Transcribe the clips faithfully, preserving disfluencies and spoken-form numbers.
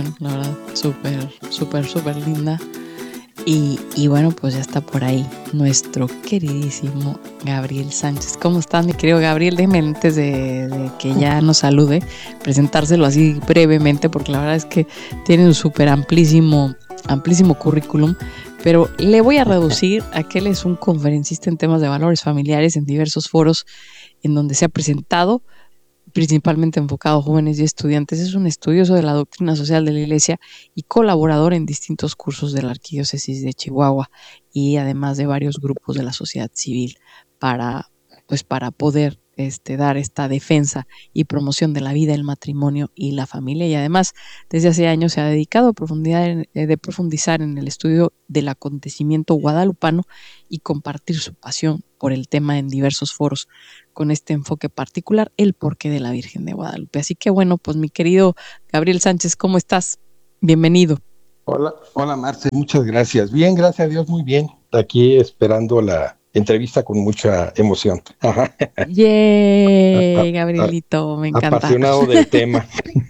la verdad, súper, súper, súper linda. Y, y bueno, pues ya está por ahí nuestro queridísimo Gabriel Sánchez. ¿Cómo estás, mi querido Gabriel? Déjeme antes de, de que ya nos salude, presentárselo así brevemente, porque la verdad es que tiene un súper amplísimo, amplísimo currículum, pero le voy a reducir a que él es un conferencista en temas de valores familiares en diversos foros en donde se ha presentado, principalmente enfocado a jóvenes y estudiantes. Es un estudioso de la doctrina social de la Iglesia y colaborador en distintos cursos de la Arquidiócesis de Chihuahua y además de varios grupos de la sociedad civil para, pues, para poder este, dar esta defensa y promoción de la vida, el matrimonio y la familia. Y además, desde hace años se ha dedicado a profundizar en, eh, de profundizar en el estudio del acontecimiento guadalupano y compartir su pasión por el tema en diversos foros con este enfoque particular, el porqué de la Virgen de Guadalupe. Así que bueno, pues mi querido Gabriel Sánchez, ¿cómo estás? Bienvenido. Hola, hola Marce, muchas gracias. Bien, gracias a Dios, muy bien. Aquí esperando la entrevista con mucha emoción. Ajá. A- ¡Yay, a- a- Gabrielito! Me encanta. apasionado del tema.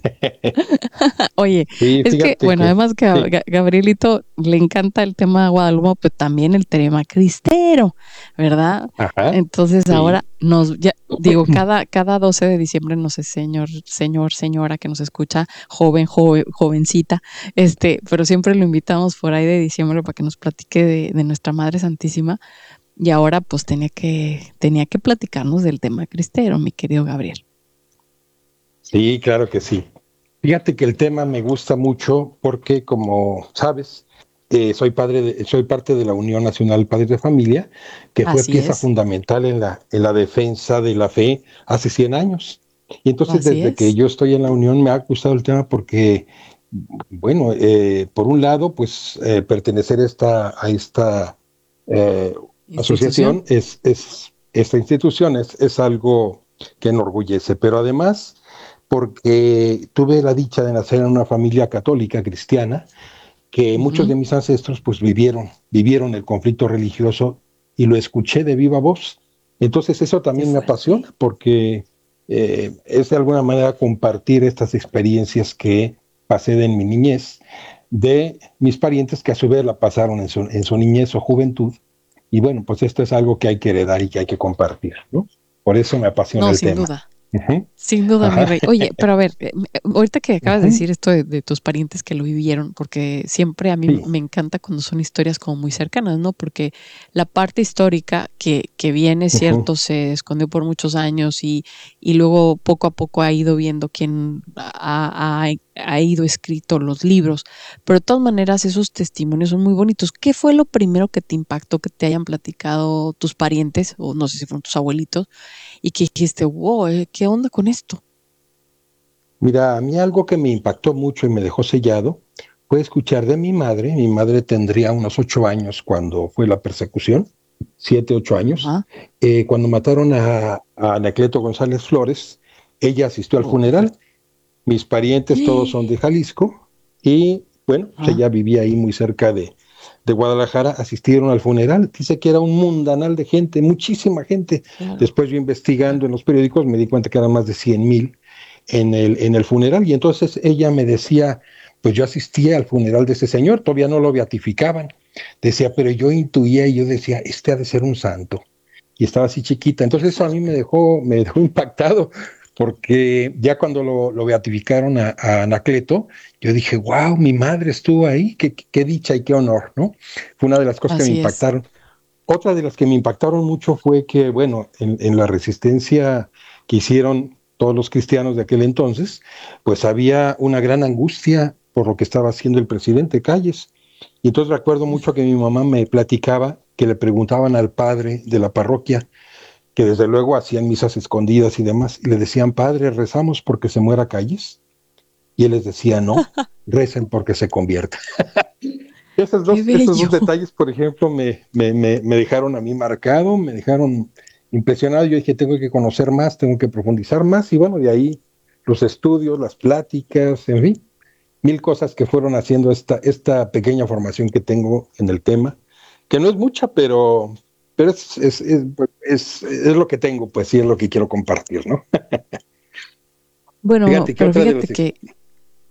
Oye, Sí, es que, fíjate bueno, que además que a sí. Ga- Gabrielito le encanta el tema de Guadalupe, pero también el tema cristero, ¿verdad? Ajá, Entonces ahora sí. nos, ya, digo, cada, cada doce de diciembre, no sé, señor, señor, señora que nos escucha, joven, joven, jovencita, este, pero siempre lo invitamos por ahí de diciembre para que nos platique de, de nuestra Madre Santísima. Y ahora pues tenía que, tenía que platicarnos del tema cristero, mi querido Gabriel. Sí, claro que sí. Fíjate que el tema me gusta mucho porque, como sabes, eh, soy padre de- soy parte de la Unión Nacional Padres de Familia, que fue Así pieza es, fundamental en la, en la defensa de la fe hace cien años. Y entonces, así desde que es. yo estoy en la Unión, me ha gustado el tema porque, bueno, eh, por un lado, pues eh, pertenecer esta, a esta eh, Institución. asociación es, es esta institución es, es algo que enorgullece, pero además porque tuve la dicha de nacer en una familia católica cristiana, que muchos Uh-huh. de mis ancestros pues vivieron, vivieron el conflicto religioso y lo escuché de viva voz. Entonces eso Qué también me fuerte. apasiona porque eh, es de alguna manera compartir estas experiencias que pasé en mi niñez de mis parientes que a su vez la pasaron en su, en su niñez o juventud. Y bueno, pues esto es algo que hay que heredar y que hay que compartir, ¿no? Por eso me apasiona No, el sin tema. duda. Uh-huh. Sin duda, mi Ajá. rey. Oye, pero a ver, eh, ahorita que acabas de Uh-huh. decir esto de, de tus parientes que lo vivieron, porque siempre a mí Sí. me encanta cuando son historias como muy cercanas, ¿no? Porque la parte histórica que, que viene, Uh-huh. cierto, se escondió por muchos años y, y luego poco a poco ha ido viendo quién ha, ha, ha ido escrito los libros, pero de todas maneras esos testimonios son muy bonitos. ¿Qué fue lo primero que te impactó que te hayan platicado tus parientes, o no sé si fueron tus abuelitos, y que dijiste, wow, eh, ¿qué onda con esto? Mira, a mí algo que me impactó mucho y me dejó sellado fue escuchar de mi madre. Mi madre tendría unos ocho años cuando fue la persecución, siete, ocho años. Ajá. Eh, cuando mataron a, a Anacleto González Flores, ella asistió al Oh, qué funeral. fuerte. Mis parientes todos son de Jalisco y bueno, pues Ajá. ella vivía ahí muy cerca de, de Guadalajara, asistieron al funeral. Dice que era un mundanal de gente, muchísima gente. Claro, Después yo investigando en los periódicos me di cuenta que eran más de cien mil en el, en el funeral y entonces ella me decía, pues yo asistía al funeral de ese señor, todavía no lo beatificaban. Decía, pero yo intuía y yo decía, este ha de ser un santo. Y estaba así chiquita. qué Entonces eso a mí me fuerte. dejó, me dejó impactado porque ya cuando lo, lo beatificaron a, a, Anacleto, yo dije, wow, mi madre estuvo ahí, qué, qué dicha y qué honor, ¿no? Fue una de las cosas que me Así es. impactaron. Otra de las que me impactaron mucho fue que, bueno, en, en la resistencia que hicieron todos los cristianos de aquel entonces, pues había una gran angustia por lo que estaba haciendo el presidente Calles. Y entonces recuerdo mucho que mi mamá me platicaba que le preguntaban al padre de la parroquia, que desde luego hacían misas escondidas y demás, y le decían, padre, rezamos porque se muera Calles. Y él les decía, no, recen porque se convierta. Esos Qué dos, esos dos bello. detalles, por ejemplo, me, me, me, me dejaron a mí marcado, me dejaron impresionado. Yo dije, tengo que conocer más, tengo que profundizar más, y bueno, de ahí los estudios, las pláticas, en fin, mil cosas que fueron haciendo esta, esta pequeña formación que tengo en el tema, que no es mucha, pero, pero es, es, es, es, es lo que tengo, pues sí, es lo que quiero compartir, ¿no? Bueno, Fíjate que pero otra de fíjate las... que,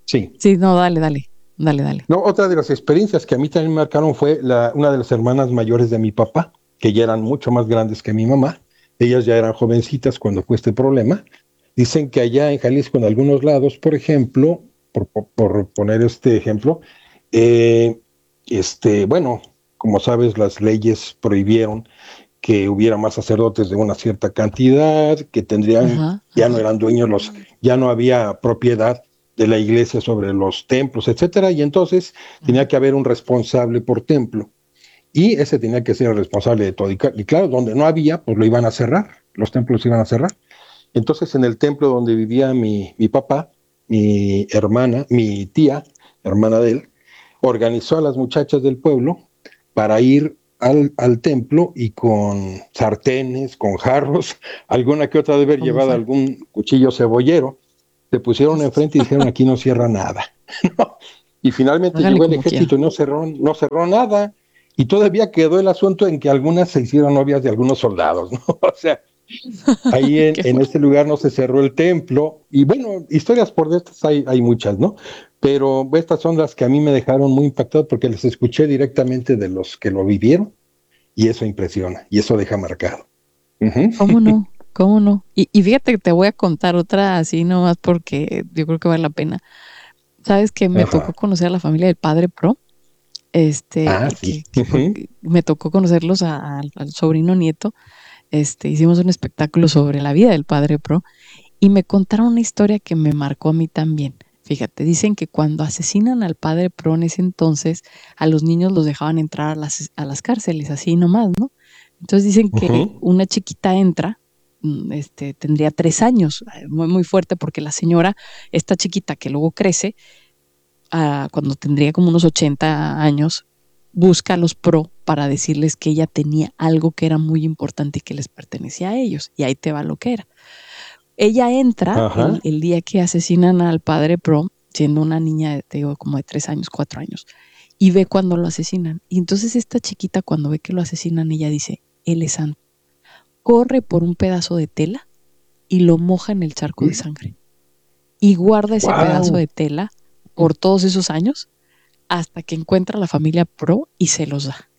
Sí. Sí, no, dale, dale, dale, dale. No, otra de las experiencias que a mí también me marcaron fue la, una de las hermanas mayores de mi papá, que ya eran mucho más grandes que mi mamá. Ellas ya eran jovencitas cuando fue este problema. Dicen que allá en Jalisco, en algunos lados, por ejemplo, por, por, por poner este ejemplo, eh, este, bueno, como sabes, las leyes prohibieron que hubiera más sacerdotes de una cierta cantidad, que tendrían, Ajá, ya no ajá. eran dueños los, ya no había propiedad de la iglesia sobre los templos, etcétera, y entonces tenía Ajá. que haber un responsable por templo, y ese tenía que ser el responsable de todo. Y, y claro, donde no había, pues lo iban a cerrar, los templos iban a cerrar. Entonces, en el templo donde vivía mi, mi papá, mi hermana, mi tía, hermana de él, organizó a las muchachas del pueblo para ir al, al templo y con sartenes, con jarros, alguna que otra de haber ¿Cómo llevado fue? algún cuchillo cebollero, se pusieron enfrente y dijeron aquí no cierra nada. ¿No? Y finalmente Háganle llegó el como ejército quieran. y no cerró, no cerró nada. Y todavía quedó el asunto en que algunas se hicieron novias de algunos soldados, ¿no? O sea, ahí en, Qué en fuerte. este lugar no se cerró el templo. Y bueno, historias por estas hay, hay muchas, ¿no? Pero estas son las que a mí me dejaron muy impactado porque las escuché directamente de los que lo vivieron y eso impresiona y eso deja marcado. Ujú. ¿Cómo no? ¿Cómo no? Y, y fíjate que te voy a contar otra así nomás porque yo creo que vale la pena. Sabes que me tocó Ajá. conocer a la familia del padre Pro, este, Ah, sí. que, que Ujú. porque me tocó conocerlos a- al al sobrino nieto. Este, hicimos un espectáculo sobre la vida del padre Pro y me contaron una historia que me marcó a mí también. Fíjate, dicen que cuando asesinan al padre Pro en ese entonces, a los niños los dejaban entrar a las, a las cárceles, así nomás, ¿no? Entonces dicen que Ujú. una chiquita entra, mm, este, tendría tres años, eh, muy, muy fuerte, porque la señora, esta chiquita que luego crece, ah, cuando tendría como unos ochenta años, busca a los Pro para decirles que ella tenía algo que era muy importante y que les pertenecía a ellos. Y ahí te va lo que era. Ella entra el, Ajá. el día que asesinan al padre Pro, siendo una niña, te digo, como de tres años, cuatro años, y ve cuando lo asesinan. Y entonces esta chiquita, cuando ve que lo asesinan, ella dice, él es santo. Corre por un pedazo de tela y lo moja en el charco de sangre. Y guarda ese pedazo Wow. de tela por todos esos años hasta que encuentra a la familia Pro y se los da.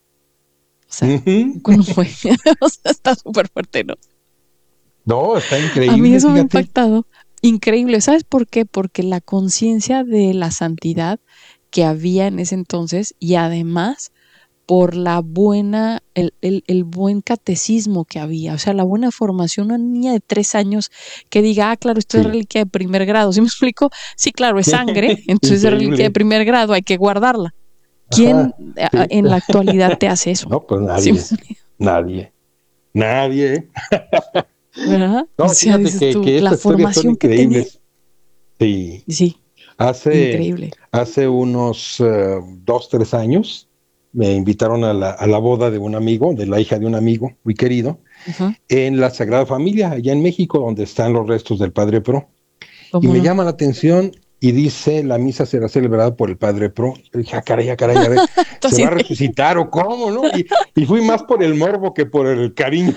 O sea, ¿cómo fue? O sea, está súper fuerte, ¿no? No, está A mí increíble, eso me ha fíjate. impactado. Increíble. ¿Sabes por qué? Porque la conciencia de la santidad que había en ese entonces y además por la buena, el, el, el buen catecismo que había, o sea, la buena formación, una niña de tres años que diga, ah, claro, esto es Sí. reliquia de primer grado, ¿sí me explico? Sí, claro, es sangre, entonces es reliquia de Increíble. primer grado, hay que guardarla. ¿Quién Ajá. eh, Sí. en la actualidad te hace eso? No, pues ¿Sí me nadie. explico? Nadie. Nadie. ¿Verdad? O No, sea, fíjate dices que, tú, que la estas historias son formación que tenía, increíbles. Sí. sí, Hace, increíble. hace unos uh, dos, tres años me invitaron a la, a la boda de un amigo, de la hija de un amigo muy querido, Ajá, en la Sagrada Familia, allá en México, donde están los restos del Padre Pro. Y ¿cómo me no? llama la atención y dice, la misa será celebrada por el Padre Pro. Yo dije, ah, caray, ah, caray, a ver, Tú ¿se así va a de, resucitar o cómo, no? Y, y fui más por el morbo que por el cariño.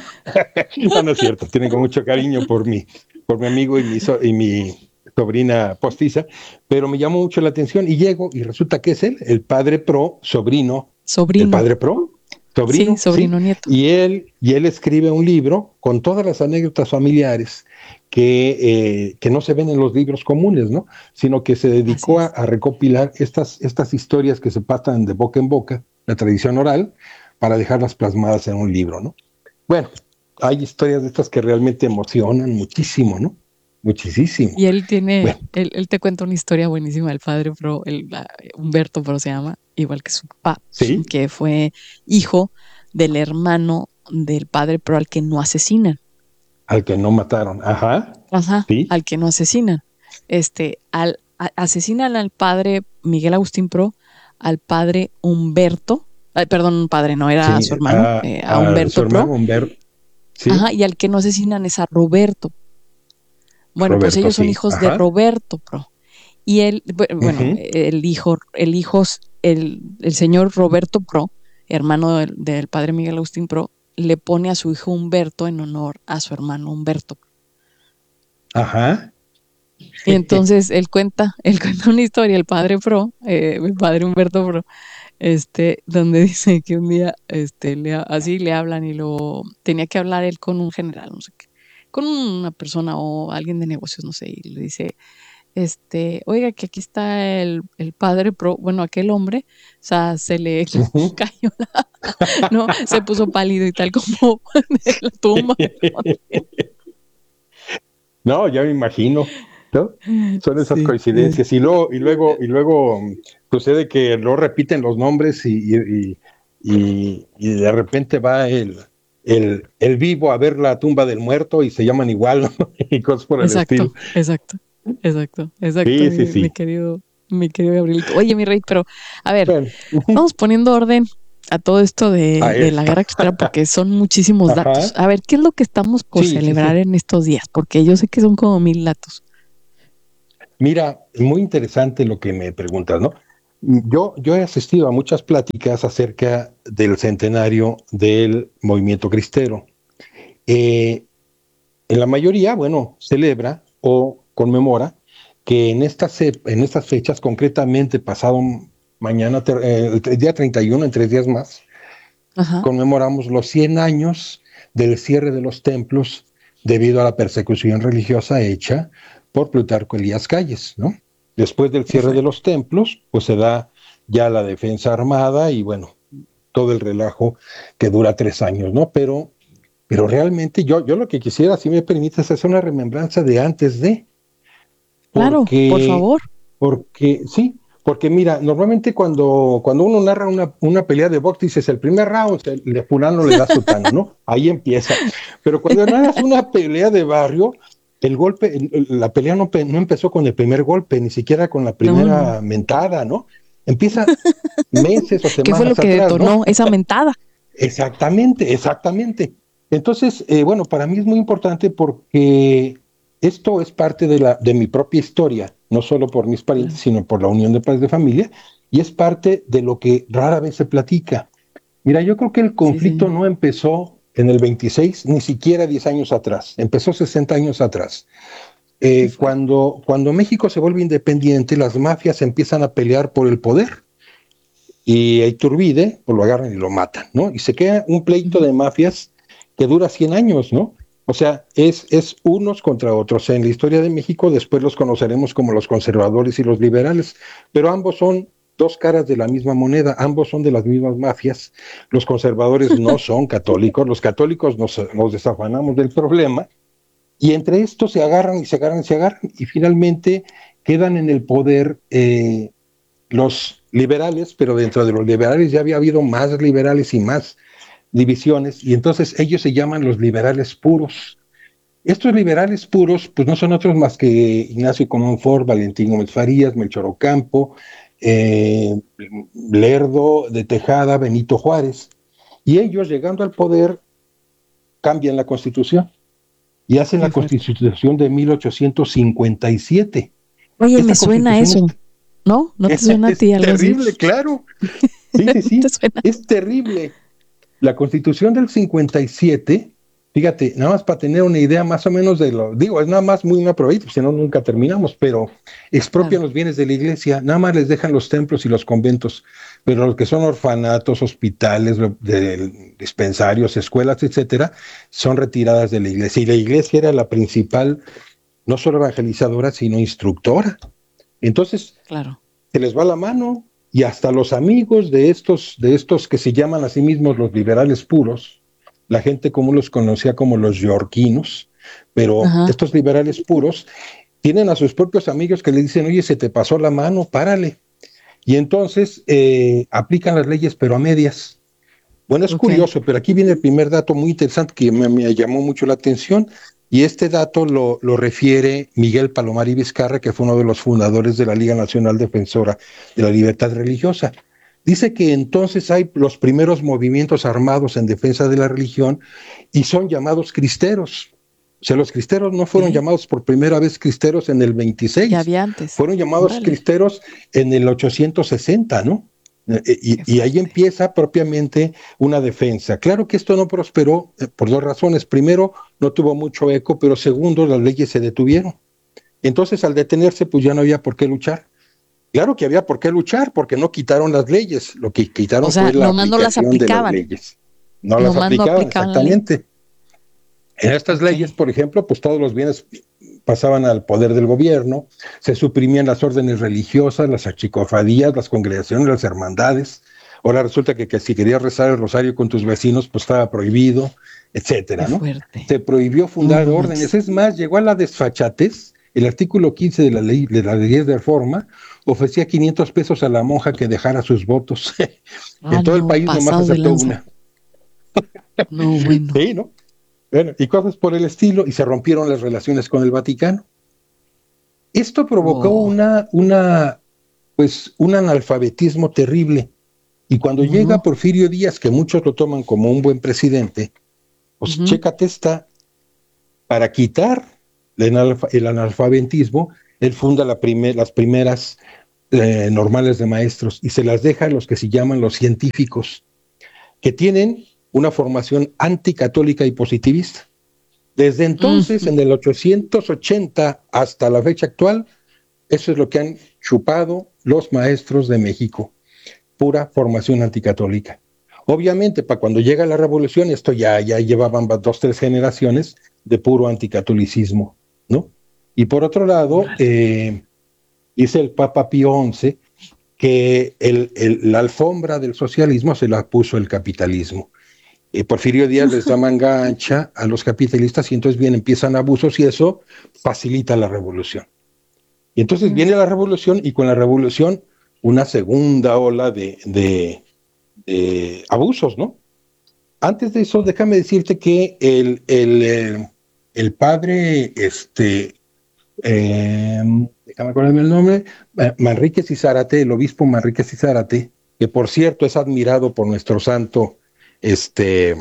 No, no es cierto, tienen con mucho cariño por mi, por mi amigo y mi, so, y mi sobrina postiza, pero me llamó mucho la atención y llego y resulta que es él, el Padre Pro, sobrino del sobrino, Padre Pro, sí, sobrino, sí, sobrino nieto. y él, y él escribe un libro con todas las anécdotas familiares que, eh, que no se ven en los libros comunes, ¿no? Sino que se Así dedicó a, es. a recopilar estas, estas historias que se pasan de boca en boca, la tradición oral, para dejarlas plasmadas en un libro, ¿no? Bueno, hay historias de estas que realmente emocionan muchísimo, ¿no? Muchísimo. Y él tiene, Bueno, él, él te cuenta una historia buenísima del padre Pro, el, la- Humberto Pro se llama, igual que su papá, sí, que fue hijo del hermano del padre Pro al que no asesinan. al que no mataron, ajá, Ajá, sí, al que no asesinan. Este, al, a- asesinan al padre Miguel Agustín Pro, al padre Humberto, ay, perdón, padre, no era sí, su hermano, a, eh, a a su Humberto Pro, hermano Humberto, ajá, sí, y al que no asesinan es a Roberto. Bueno, pues Roberto, ellos son sí, hijos de ajá, Roberto Pro. Y él, bueno, uh-huh, el hijo, el hijo, el, el señor Roberto Pro, hermano del, del padre Miguel Agustín Pro, le pone a su hijo Humberto en honor a su hermano Humberto. ajá, Y entonces él cuenta, él cuenta una historia, el padre Pro, eh, el padre Humberto Pro, este, donde dice que un día, este, le, así le hablan y lo tenía que hablar él con un general, no sé qué, con una persona o alguien de negocios, no sé, y le dice, este, oiga, que aquí está el, el padre Pro, bueno, aquel hombre, o sea, se le Ujú. cayó la, no, se puso pálido y tal como de la tumba. No, ya me imagino, ¿no? Son esas Sí, es- coincidencias. Y luego, y luego, y luego mm, sucede que lo repiten los nombres y, y, y, y de repente va el, el, el vivo a ver la tumba del muerto y se llaman igual, ¿no? Y cosas por el estilo. exacto, exacto, exacto, exacto, Sí, sí, mi, mi sí. querido, mi querido Gabrielito. Oye, mi rey, pero a ver, Bueno, ujú. vamos poniendo orden a todo esto A de, de la esta. guerra cristera porque son muchísimos datos. Ajá. A ver, ¿qué es lo que estamos por Sí, sí, celebrar sí. en estos días? Porque yo sé que son como mil datos. Mira, muy interesante lo que me preguntas, ¿no? Yo, yo he asistido a muchas pláticas acerca del centenario del movimiento cristero. Eh, en la mayoría, bueno, celebra o conmemora que en estas, en estas fechas, concretamente pasado mañana, eh, el día treinta y uno, en tres días más, Ajá, conmemoramos los cien años del cierre de los templos debido a la persecución religiosa hecha por Plutarco Elías Calles, ¿no? Después del cierre de perfecto. los templos, pues se da ya la defensa armada y bueno, todo el relajo que dura tres años, ¿no? Pero, pero realmente yo, yo lo que quisiera, si me permites, es una remembranza de antes de, Claro, por porque, favor. porque sí, porque mira, normalmente cuando, cuando uno narra una, una pelea de box, dices el primer round, el de fulano le da sutano, ¿no? Ahí empieza. Pero cuando narras una pelea de barrio, el golpe, el- la pelea no, pe- no empezó con el primer golpe, ni siquiera con la No, no. primera mentada, ¿no? Empieza meses o ¿Qué fue lo semanas que atrás, ¿no? detonó esa mentada? Exactamente, exactamente. Entonces, eh, bueno, para mí es muy importante porque esto es parte de, la, de mi propia historia, no solo por mis parientes, Claro, sino por la unión de padres de familia, y es parte de lo que rara vez se platica. Mira, yo creo que el sí, conflicto sí. no empezó en el veintiséis, ni siquiera diez años atrás, empezó sesenta años atrás. Qué Eh, fuerte. cuando, cuando México se vuelve independiente, las mafias empiezan a pelear por el poder y a Iturbide pues lo agarran y lo matan, ¿no? Y se queda un pleito Ujú. de mafias que dura cien años, ¿no? O sea, es, es unos contra otros. En la historia de México después los conoceremos como los conservadores y los liberales, pero ambos son dos caras de la misma moneda, ambos son de las mismas mafias. Los conservadores no son católicos, los católicos nos, nos desafanamos del problema y entre estos se agarran y se agarran y se agarran y finalmente quedan en el poder eh, los liberales, pero dentro de los liberales ya había habido más liberales y más divisiones, y entonces ellos se llaman los liberales puros. Estos liberales puros, pues no son otros más que Ignacio Comonfort, Valentín Gómez Farías, Melchor Ocampo, eh, Lerdo de Tejada, Benito Juárez, y ellos llegando al poder cambian la constitución y hacen la Qué fuerte. constitución de mil ochocientos cincuenta y siete. Oye, me Esta suena constitución es, eso, ¿no? ¿No te suena a es ti algo así? terrible, claro. Sí, sí, ¿Te sí, suena? es terrible. La Constitución del cincuenta y siete, fíjate, nada más para tener una idea más o menos de lo, digo, es nada más muy una probadita, si no nunca terminamos, pero expropian Claro. los bienes de la iglesia, nada más les dejan los templos y los conventos, pero los que son orfanatos, hospitales, de, dispensarios, escuelas, etcétera, son retiradas de la iglesia. Y la iglesia era la principal, no solo evangelizadora, sino instructora. Entonces, Claro. se les va la mano y hasta los amigos de estos, de estos que se llaman a sí mismos los liberales puros, la gente común los conocía como los yorquinos, pero Ajá. estos liberales puros tienen a sus propios amigos que le dicen, oye, se te pasó la mano, párale. Y entonces eh, aplican las leyes, pero a medias. Bueno, es Ok. curioso, pero aquí viene el primer dato muy interesante que me, me llamó mucho la atención, y este dato lo, lo refiere Miguel Palomar y Vizcarra, que fue uno de los fundadores de la Liga Nacional Defensora de la Libertad Religiosa. Dice que entonces hay los primeros movimientos armados en defensa de la religión y son llamados cristeros. O sea, los cristeros no fueron Ok. llamados por primera vez cristeros en el Ya veintiséis, había antes. fueron llamados Órale. cristeros en el ochocientos sesenta, ¿no? Qué Y, y, ahí fuerte. empieza propiamente una defensa. Claro que esto no prosperó eh, por dos razones. Primero, no tuvo mucho eco, pero segundo, las leyes se detuvieron. Entonces, al detenerse, pues ya no había por qué luchar. Claro que había por qué luchar, porque no quitaron las leyes, lo que quitaron O sea, fue la nomás no las aplicación de las aplicaban. leyes. No las Nomás no aplicaban, aplicaban la ley. exactamente. En estas Ok. leyes, por ejemplo, pues todos los bienes pasaban al poder del gobierno, se suprimían las órdenes religiosas, las archicofradías, las congregaciones, las hermandades. Ahora resulta que, que si querías rezar el rosario con tus vecinos, pues estaba prohibido, etcétera, Qué ¿no? fuerte. Se prohibió fundar No órdenes. manches. Es más, llegó a la desfachatez. El artículo quince de la ley de la ley de reforma ofrecía quinientos pesos a la monja que dejara sus votos. Ah, En todo el no, país nomás pasados de aceptó lanza. una. No, bueno. Sí, ¿no? Bueno, y cosas por el estilo, y se rompieron las relaciones con el Vaticano. Esto provocó Oh. una, una, pues, un analfabetismo terrible. Y cuando Uh-huh. llega Porfirio Díaz, que muchos lo toman como un buen presidente, pues Uh-huh. chécate esta, para quitar el, analf el analfabetismo, él funda la primer, las primeras eh, normales de maestros y se las deja a los que se llaman los científicos, que tienen una formación anticatólica y positivista. Desde entonces, Uh-huh. en el ochocientos ochenta hasta la fecha actual, eso es lo que han chupado los maestros de México, pura formación anticatólica. Obviamente, para cuando llega la revolución, esto ya, ya llevaban dos, tres generaciones de puro anticatolicismo, ¿no? Y por otro lado, eh, dice el Papa Pío once que el, el, la alfombra del socialismo se la puso el capitalismo. Eh, Porfirio Díaz les da manga ancha a los capitalistas y entonces bien empiezan abusos y eso facilita la revolución. Y entonces viene la revolución y con la revolución una segunda ola de, de, de abusos, ¿no? Antes de eso, déjame decirte que el, el, el, el padre, este, eh, déjame acordarme el nombre, Manríquez y Zárate, el obispo Manríquez y Zárate, que por cierto es admirado por nuestro santo, este,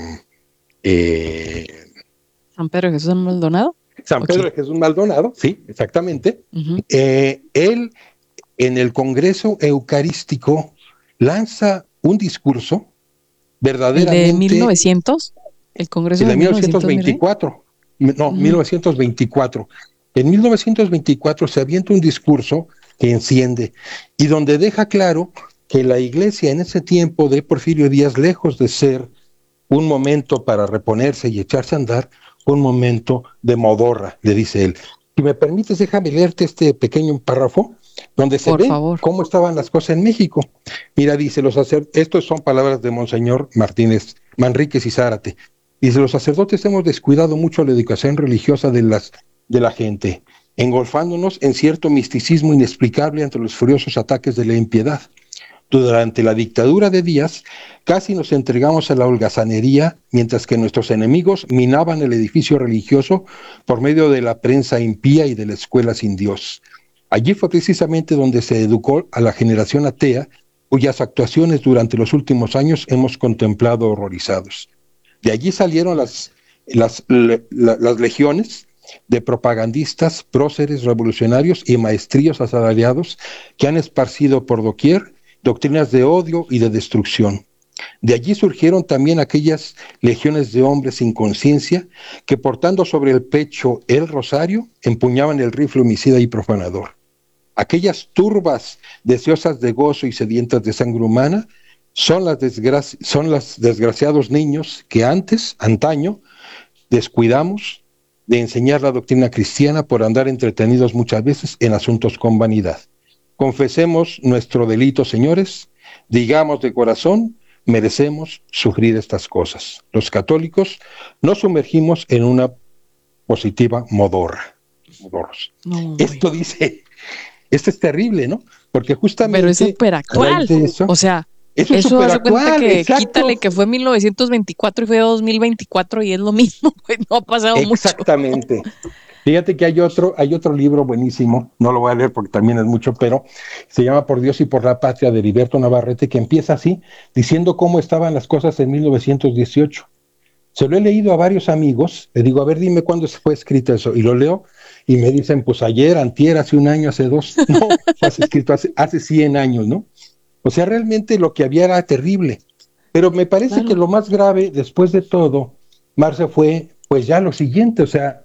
eh, San Pedro Jesús Maldonado. San Pedro okay. Jesús Maldonado, sí, exactamente. Uh-huh. Eh, él en el Congreso Eucarístico lanza un discurso verdaderamente... ¿El de mil novecientos? ¿El Congreso de de mil novecientos veinticuatro? No, uh-huh. mil novecientos veinticuatro. En mil novecientos veinticuatro se avienta un discurso que enciende y donde deja claro que la iglesia en ese tiempo de Porfirio Díaz, lejos de ser un momento para reponerse y echarse a andar, fue un momento de modorra, le dice él. Si me permites, déjame leerte este pequeño párrafo donde se Por ve favor. cómo estaban las cosas en México. Mira, dice, los sacerdotes, estos son palabras de Monseñor Martínez Manríquez y Zárate. Dice, los sacerdotes hemos descuidado mucho la educación religiosa de, las, de la gente, engolfándonos en cierto misticismo inexplicable ante los furiosos ataques de la impiedad. Durante la dictadura de Díaz, casi nos entregamos a la holgazanería, mientras que nuestros enemigos minaban el edificio religioso por medio de la prensa impía y de la escuela sin Dios. Allí fue precisamente donde se educó a la generación atea, cuyas actuaciones durante los últimos años hemos contemplado horrorizados. De allí salieron las, las, le, la, las legiones de propagandistas, próceres, revolucionarios y maestrillos asalariados que han esparcido por doquier doctrinas de odio y de destrucción. De allí surgieron también aquellas legiones de hombres sin conciencia que, portando sobre el pecho el rosario, empuñaban el rifle homicida y profanador. Aquellas turbas deseosas de gozo y sedientas de sangre humana son las, desgraci- son los desgraciados niños que antes, antaño, descuidamos de enseñar la doctrina cristiana por andar entretenidos muchas veces en asuntos con vanidad. Confesemos nuestro delito, señores, digamos de corazón, merecemos sufrir estas cosas. Los católicos nos sumergimos en una positiva modorra. Modorros. No, esto dice, esto es terrible, ¿no? Porque justamente... Pero es súper actual, eso, o sea... Eso es Eso hace cuenta que exacto. quítale que fue mil novecientos veinticuatro y fue dos mil veinticuatro y es lo mismo, pues no ha pasado Exactamente. mucho. Exactamente. Fíjate que hay otro, hay otro libro buenísimo, no lo voy a leer porque también es mucho, pero se llama Por Dios y por la Patria, de Heriberto Navarrete, que empieza así, diciendo cómo estaban las cosas en mil novecientos dieciocho. Se lo he leído a varios amigos, le digo, a ver, dime cuándo fue escrito eso, y lo leo, y me dicen, pues ayer, antier, hace un año, hace dos, no, fue escrito hace, hace cien años, ¿no? O sea, realmente lo que había era terrible. Pero me parece claro. que lo más grave, después de todo, Marce, fue pues ya lo siguiente, o sea,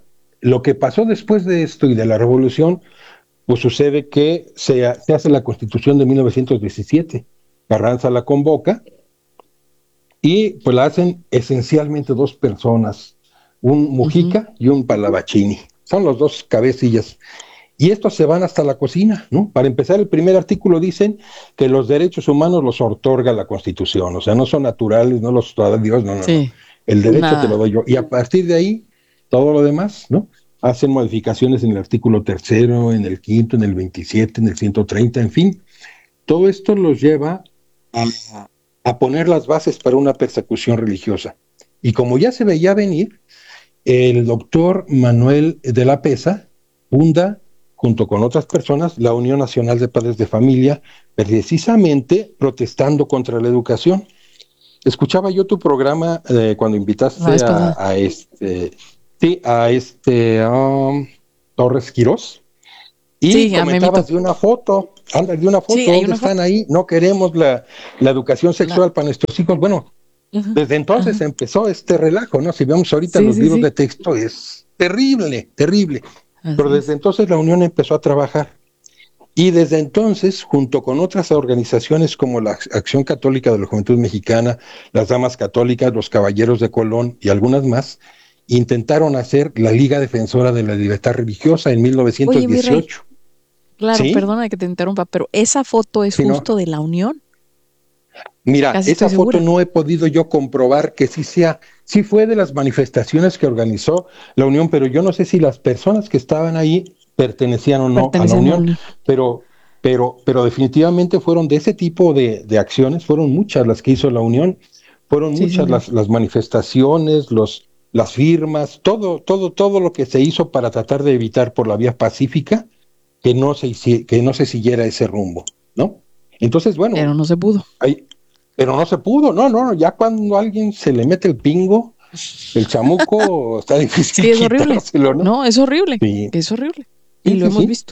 lo que pasó después de esto y de la revolución, pues sucede que se, se hace la Constitución de mil novecientos diecisiete. Carranza la convoca y pues la hacen esencialmente dos personas, un Mujica uh-huh. y un Pallavicini. Son los dos cabecillas. Y estos se van hasta la cocina, ¿no? Para empezar, el primer artículo dicen que los derechos humanos los otorga la Constitución, o sea, no son naturales, no los da Dios, no, no, sí. no. El derecho Nada. te lo doy yo. Y a partir de ahí, todo lo demás, ¿no? Hacen modificaciones en el artículo tercero, en el quinto, en el veintisiete, en el ciento treinta, en fin. Todo esto los lleva a, a poner las bases para una persecución religiosa. Y como ya se veía venir, el doctor Manuel de la Peza funda, junto con otras personas, la Unión Nacional de Padres de Familia, precisamente protestando contra la educación. Escuchaba yo tu programa eh, cuando invitaste a, a este, sí, a este um, Torres Quirós, y sí, comentabas de una foto, anda, de una foto, sí, ¿dónde están foto? Ahí? No queremos la, la educación sexual no. para nuestros hijos. Bueno, uh-huh. desde entonces uh-huh. empezó este relajo, ¿no? Si vemos ahorita sí, los sí, libros sí. de texto, es terrible, terrible. Así Pero desde es. entonces la Unión empezó a trabajar. Y desde entonces, junto con otras organizaciones como la Acción Católica de la Juventud Mexicana, las Damas Católicas, los Caballeros de Colón y algunas más, intentaron hacer la Liga Defensora de la Libertad Religiosa en mil novecientos dieciocho. Oye, claro, ¿sí? Perdona que te interrumpa, pero ¿esa foto es sí, justo no. de la Unión? Mira, Casi esa foto segura. no he podido yo comprobar que sí sea, sí fue de las manifestaciones que organizó la Unión, pero yo no sé si las personas que estaban ahí pertenecían o no a la Unión, pero, pero, pero definitivamente fueron de ese tipo de, de acciones, fueron muchas las que hizo la Unión, fueron sí, muchas sí, las, las manifestaciones, los, las firmas, todo, todo, todo lo que se hizo para tratar de evitar por la vía pacífica que no se, que no se siguiera ese rumbo, ¿no? Entonces, bueno. Pero no se pudo. Hay, pero no se pudo, no, no, ya cuando a alguien se le mete el pingo, el chamuco, está difícil. Sí, es horrible. ¿no? no, es horrible, sí. es horrible. Y sí, lo sí, hemos sí. visto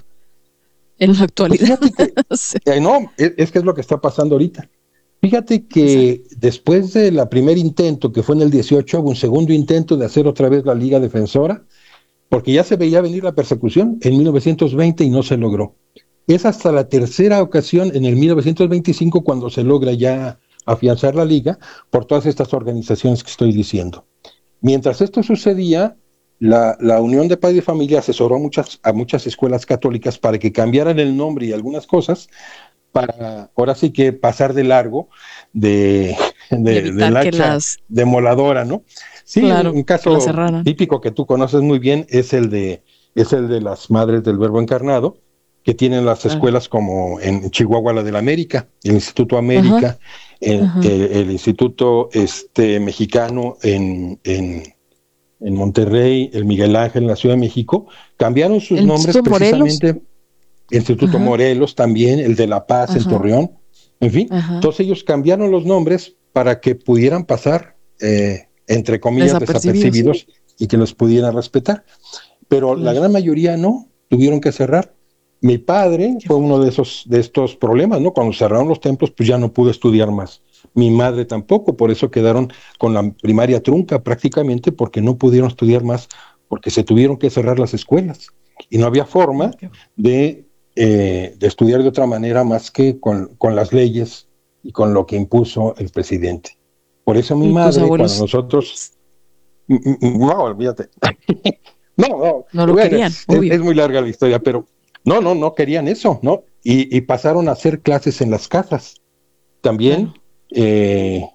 en la actualidad. Pues que, sí. eh, no, es, es que es lo que está pasando ahorita. Fíjate que Exacto. después del primer intento, que fue en el dieciocho, hubo un segundo intento de hacer otra vez la Liga Defensora, porque ya se veía venir la persecución en mil novecientos veinte y no se logró. Es hasta la tercera ocasión, en el mil novecientos veinticinco, cuando se logra ya afianzar la Liga por todas estas organizaciones que estoy diciendo. Mientras esto sucedía, la, la Unión de Padres de Familia asesoró a muchas, a muchas escuelas católicas para que cambiaran el nombre y algunas cosas, para ahora sí que pasar de largo de, de, de la hacha las... demoladora, ¿no? Sí, claro, un caso típico que tú conoces muy bien es el de, es el de las Madres del Verbo Encarnado, que tienen las escuelas como en Chihuahua, la de la América, el Instituto América, el, el, el Instituto este, Mexicano en, en, en Monterrey, el Miguel Ángel en la Ciudad de México, cambiaron sus el nombres Instituto precisamente, Morelos. El Instituto Ajá. Morelos también, el de La Paz Ajá. en Torreón, en fin, Ajá. todos ellos cambiaron los nombres para que pudieran pasar, eh, entre comillas, desapercibidos, desapercibidos ¿sí? y que los pudieran respetar. Pero sí. la gran mayoría no, tuvieron que cerrar. Mi padre fue uno de esos de estos problemas, ¿no? Cuando cerraron los templos, pues ya no pudo estudiar más. Mi madre tampoco, por eso quedaron con la primaria trunca prácticamente, porque no pudieron estudiar más, porque se tuvieron que cerrar las escuelas. Y no había forma de, eh, de estudiar de otra manera más que con, con las leyes y con lo que impuso el presidente. Por eso mi madre, abuelos... cuando nosotros... No, olvídate. no, no. No lo bueno, querían, es, obvio. Es, es muy larga la historia, pero... No, no, no querían eso, ¿no? Y, y pasaron a hacer clases en las casas. También claro. eh,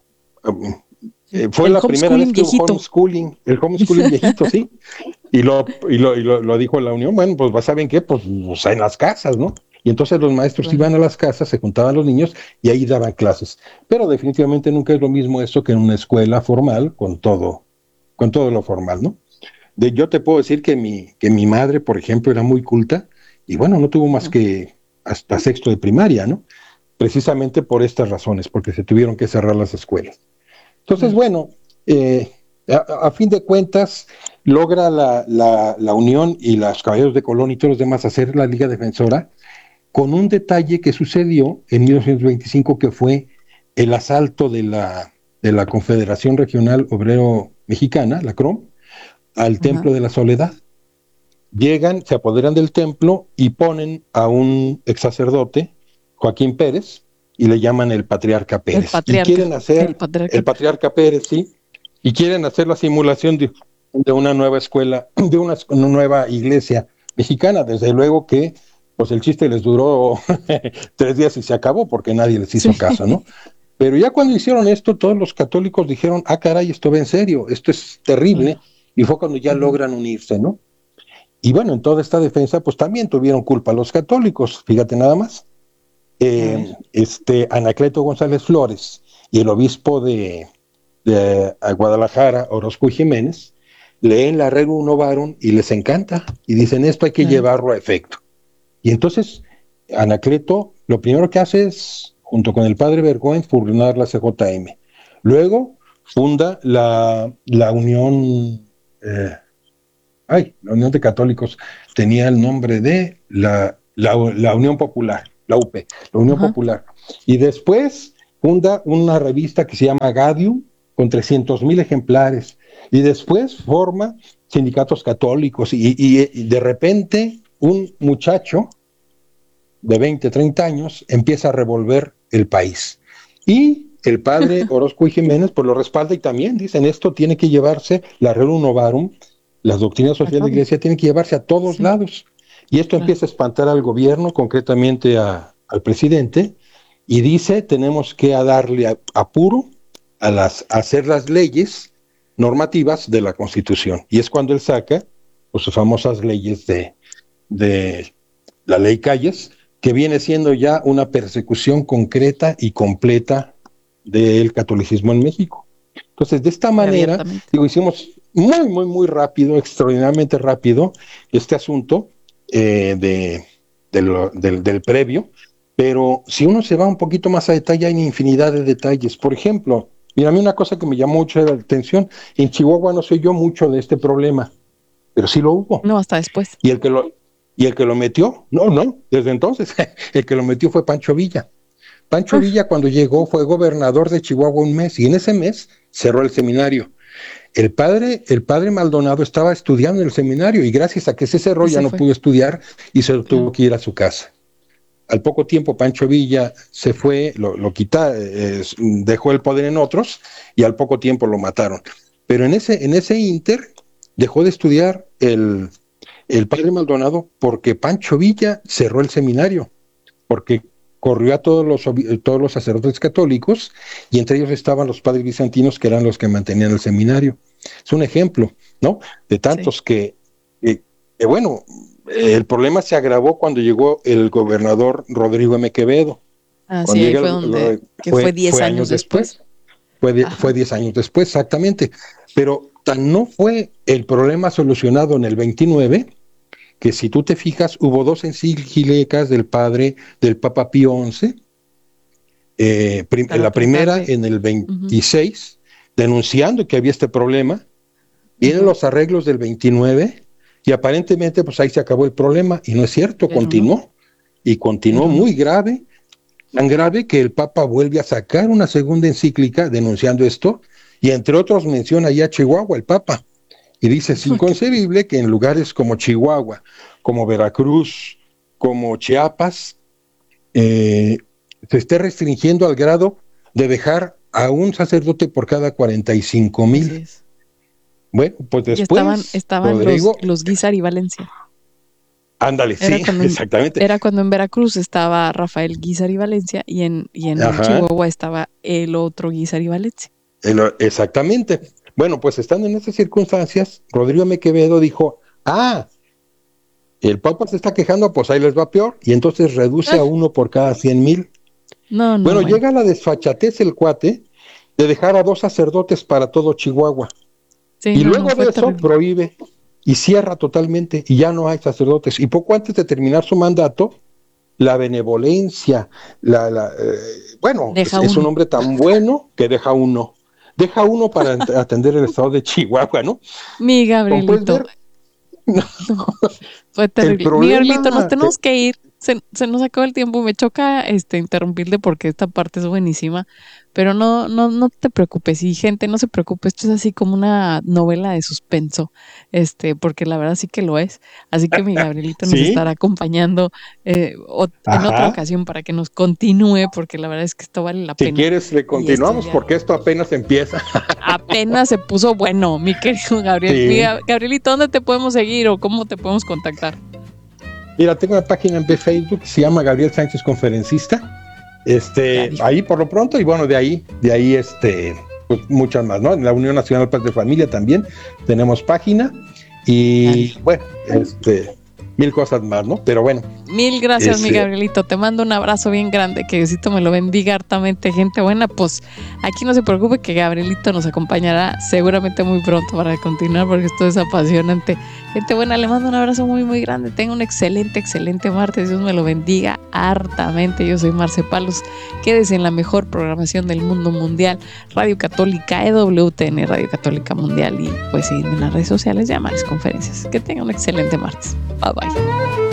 eh, fue el la primera vez que hubo homeschooling, el homeschooling viejito, sí. Y lo, y lo, y lo, lo dijo la Unión, bueno, pues ¿saben qué? Pues, o sea, en las casas, ¿no? Y entonces los maestros claro. iban a las casas, se juntaban los niños y ahí daban clases. Pero definitivamente nunca es lo mismo eso que en una escuela formal con todo, con todo lo formal, ¿no? De, yo te puedo decir que mi, que mi madre, por ejemplo, era muy culta. Y bueno, no tuvo más que hasta sexto de primaria, ¿no? Precisamente por estas razones, porque se tuvieron que cerrar las escuelas. Entonces, bueno, eh, a, a fin de cuentas, logra la, la, la Unión y los Caballeros de Colón y todos los demás hacer la Liga Defensora, con un detalle que sucedió en mil novecientos veinticinco, que fue el asalto de la, de la Confederación Regional Obrero Mexicana, la C R O M, al Ajá. Templo de la Soledad. llegan, se apoderan del templo y ponen a un ex sacerdote, Joaquín Pérez, y le llaman el patriarca Pérez. El patriarca, y quieren hacer el patriarca, el patriarca Pérez, sí, y quieren hacer la simulación de, de una nueva escuela, de una, una nueva iglesia mexicana. Desde luego que pues el chiste les duró tres días y se acabó porque nadie les hizo sí. caso, ¿no? Pero ya cuando hicieron esto, todos los católicos dijeron, ah, caray, esto va en serio, esto es terrible, uh-huh. y fue cuando ya uh-huh. logran unirse, ¿no? Y bueno, en toda esta defensa, pues también tuvieron culpa los católicos, fíjate nada más. Eh, uh-huh. Este Anacleto González Flores y el obispo de, de Guadalajara, Orozco y Jiménez, leen la Rerum Novarum y les encanta, y dicen, esto hay que uh-huh. llevarlo a efecto. Y entonces, Anacleto, lo primero que hace es, junto con el padre Bergoen, fundar la C J M. Luego, funda la, la Unión... Eh, ay, la Unión de Católicos tenía el nombre de la, la, la Unión Popular, la U P, la Unión uh-huh. Popular. Y después funda una revista que se llama Gaudium, con trescientos mil ejemplares. Y después forma sindicatos católicos. Y, y, y de repente, un muchacho de veinte, treinta años empieza a revolver el país. Y el padre Orozco y Jiménez pues lo respalda y también dicen, esto tiene que llevarse, la Rerum Novarum, las doctrinas sociales de la Iglesia tienen que llevarse a todos sí. lados. Y esto claro. empieza a espantar al gobierno, concretamente a, al presidente, y dice, tenemos que darle apuro a, las, a hacer las leyes normativas de la Constitución. Y es cuando él saca pues, sus famosas leyes de, de la ley Calles, que viene siendo ya una persecución concreta y completa del catolicismo en México. Entonces, de esta manera, digo, hicimos muy, muy, muy rápido, extraordinariamente rápido, este asunto eh, de, de lo, del, del previo, pero si uno se va un poquito más a detalle, hay infinidad de detalles. Por ejemplo, mira, a mí una cosa que me llamó mucho la atención, en Chihuahua no sé yo mucho de este problema, pero sí lo hubo. No, hasta después. Y el que lo, y el que lo metió, no, no, desde entonces, el que lo metió fue Pancho Villa. Pancho ah. Villa cuando llegó fue gobernador de Chihuahua un mes, y en ese mes cerró el seminario. El padre, el padre Maldonado estaba estudiando en el seminario, y gracias a que se cerró ya no fue. pudo estudiar, y se tuvo que ir a su casa. Al poco tiempo Pancho Villa se fue, lo, lo quitó, eh, dejó el poder en otros, y al poco tiempo lo mataron. Pero en ese, en ese inter dejó de estudiar el, el padre Maldonado porque Pancho Villa cerró el seminario, porque corrió a todos los, todos los sacerdotes católicos, y entre ellos estaban los padres bizantinos, que eran los que mantenían el seminario. Es un ejemplo, ¿no? De tantos sí. que, eh, que, bueno, el problema se agravó cuando llegó el gobernador Rodrigo M. Quevedo. Ah, sí, ahí fue donde, lo, que fue diez años después. después. Fue, de, fue diez años después, exactamente. Pero tan no fue el problema solucionado en el veintinueve, que si tú te fijas, hubo dos encíclicas del padre, del Papa Pío once, eh, prim, la primera en el veintiséis, uh-huh. denunciando que había este problema, vienen uh-huh. los arreglos del veintinueve, y aparentemente pues ahí se acabó el problema, y no es cierto, Pero continuó, no. y continuó Pero muy no. grave, tan grave que el Papa vuelve a sacar una segunda encíclica denunciando esto, y entre otros menciona ya Chihuahua, el Papa. Y dice, es inconcebible que en lugares como Chihuahua, como Veracruz, como Chiapas, eh, se esté restringiendo al grado de dejar a un sacerdote por cada cuarenta y cinco mil. Bueno, pues después... Y estaban, estaban Rodrigo, los, los Guízar y Valencia. Ándale, sí, cuando, exactamente. Era cuando en Veracruz estaba Rafael Guízar y Valencia, y en, y en Chihuahua estaba el otro Guízar y Valencia. El, exactamente. Bueno, pues estando en esas circunstancias, Rodrigo M. Quevedo dijo, ah, el Papa se está quejando, pues ahí les va peor, y entonces reduce Ay. a uno por cada cien mil. No, no, bueno, bueno, llega la desfachatez el cuate de dejar a dos sacerdotes para todo Chihuahua. Sí, y no, luego no, de eso terrible. prohíbe y cierra totalmente, y ya no hay sacerdotes. Y poco antes de terminar su mandato, la benevolencia, la, la eh, bueno, es, es un hombre tan bueno que deja uno. Deja uno para atender el estado de Chihuahua, ¿no? Mi Gabrielito. No, fue terrible. Mi Gabrielito, nos tenemos que ir. se, se nos acabó el tiempo. Me choca este interrumpirle porque esta parte es buenísima, pero no, no, no te preocupes. Y gente, no se preocupe, esto es así como una novela de suspenso, este, porque la verdad sí que lo es. Así que mi Gabrielito nos ¿Sí? estará acompañando eh, o, en otra Ajá. ocasión para que nos continúe, porque la verdad es que esto vale la Si pena. quieres, le Y esto continuamos ya porque esto apenas empieza. apenas se puso bueno, mi querido Gabriel. Mi Sí. Gab- Gabrielito, ¿dónde te podemos seguir o cómo te podemos contactar? Mira, tengo una página en Facebook que se llama Gabriel Sánchez Conferencista. Ya Este, dijo. ahí por lo pronto, y bueno, de ahí, de ahí, este, pues muchas más, ¿no? En la Unión Nacional Paz de Familia también tenemos página. Y Dale. bueno, este, mil cosas más, ¿no? Pero bueno. Mil gracias, mi Ese- Gabrielito. Te mando un abrazo bien grande. Que Diosito me lo bendiga hartamente, gente buena. Pues aquí no se preocupe que Gabrielito nos acompañará seguramente muy pronto para continuar porque esto es apasionante. Gente buena, le mando un abrazo muy, muy grande. Tenga un excelente, excelente martes. Dios me lo bendiga hartamente. Yo soy Marce Palos. Quédese en la mejor programación del mundo mundial. Radio Católica, E W T N, Radio Católica Mundial. Y pues sígueme en las redes sociales, llamadas, conferencias. Que tenga un excelente martes. Bye, bye.